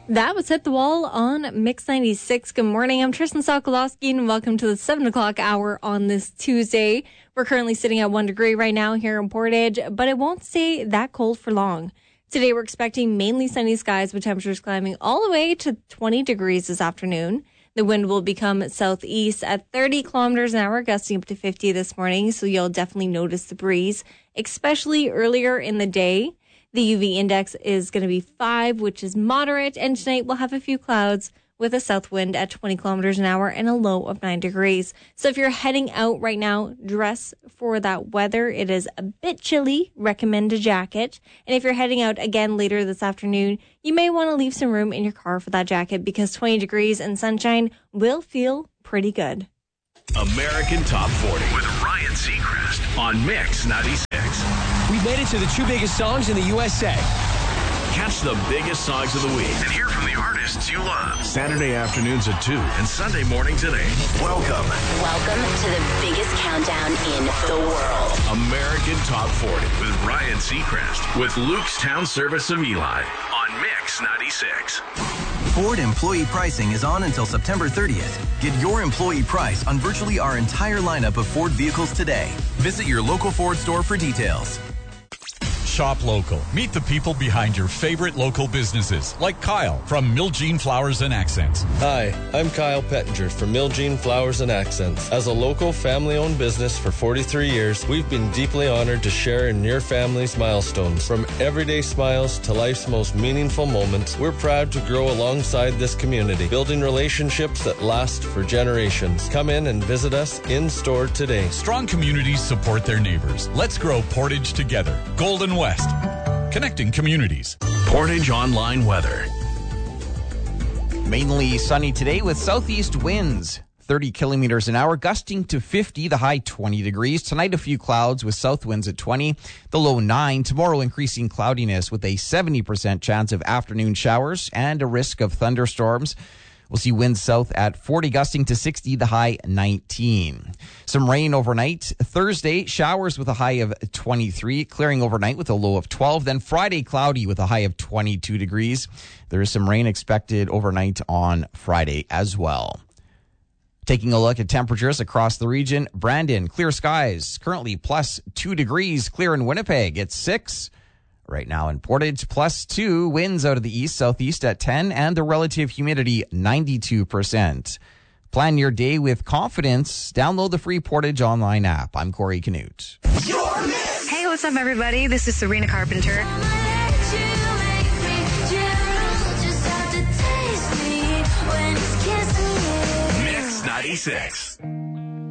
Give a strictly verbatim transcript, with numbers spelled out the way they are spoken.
That was Hit the Wall on Mix ninety-six. Good morning. I'm Tristan Sokolowski, and welcome to the seven o'clock hour on this Tuesday. We're currently sitting at one degree right now here in Portage, but it won't stay that cold for long. Today, we're expecting mainly sunny skies with temperatures climbing all the way to twenty degrees this afternoon. The wind will become southeast at thirty kilometers an hour, gusting up to fifty this morning, so you'll definitely notice the breeze, especially earlier in the day. The U V index is going to be five, which is moderate, and tonight we'll have a few clouds with a south wind at twenty kilometers an hour and a low of nine degrees. So if you're heading out right now, dress for that weather. It is a bit chilly. Recommend a jacket. And if you're heading out again later this afternoon, you may want to leave some room in your car for that jacket because twenty degrees and sunshine will feel pretty good. American Top forty with Ryan Seacrest on Mix ninety-six. We made it to the two biggest songs in the U S A. Catch the biggest songs of the week and hear from the artists you love. Saturday afternoons at two and Sunday mornings at eight. Welcome. Welcome to the biggest countdown in the world. American Top forty with Ryan Seacrest with Luke's Town Service of Eli on Mix ninety-six. Ford employee pricing is on until September thirtieth. Get your employee price on virtually our entire lineup of Ford vehicles today. Visit your local Ford store for details. Shop local. Meet the people behind your favorite local businesses, like Kyle from Miljean Flowers and Accents. Hi, I'm Kyle Pettinger from Miljean Flowers and Accents. As a local family-owned business for forty-three years, we've been deeply honored to share in your family's milestones. From everyday smiles to life's most meaningful moments, we're proud to grow alongside this community, building relationships that last for generations. Come in and visit us in-store today. Strong communities support their neighbors. Let's grow Portage together. Golden West. Connecting communities. Portage Online weather. Mainly sunny today with southeast winds, thirty kilometers an hour, gusting to fifty, the high twenty degrees. Tonight, a few clouds with south winds at twenty, the low nine. Tomorrow, increasing cloudiness with a seventy percent chance of afternoon showers and a risk of thunderstorms. We'll see winds south at forty, gusting to sixty, the high nineteen. Some rain overnight. Thursday, showers with a high of twenty-three, clearing overnight with a low of twelve. Then Friday, cloudy with a high of twenty-two degrees. There is some rain expected overnight on Friday as well. Taking a look at temperatures across the region, Brandon, clear skies, currently plus two degrees, clear in Winnipeg at six. Right now in Portage, plus two, winds out of the east, southeast at ten, and the relative humidity, ninety-two percent. Plan your day with confidence. Download the free Portage Online app. I'm Corey Canute. Hey, what's up, everybody? This is Serena Carpenter. Mix ninety-six.